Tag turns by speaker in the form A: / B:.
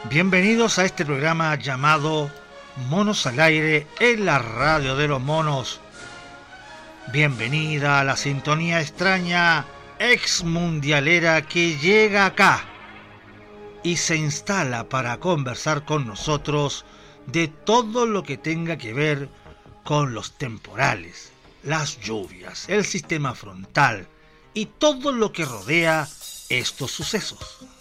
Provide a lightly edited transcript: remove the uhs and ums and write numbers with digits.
A: Bienvenidos a este programa llamado Monos al Aire en la radio de los monos. Bienvenida a la sintonía extraña exmundialera que llega acá y se instala para conversar con nosotros de todo lo que tenga que ver con los temporales, las lluvias, el sistema frontal y todo lo que rodea estos sucesos.